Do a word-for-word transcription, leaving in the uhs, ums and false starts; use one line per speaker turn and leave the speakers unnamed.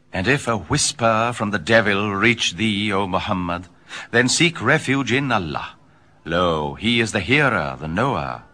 And if a whisper from the devil reach thee, O Muhammad, then seek refuge in Allah. Lo, he is the hearer, the knower.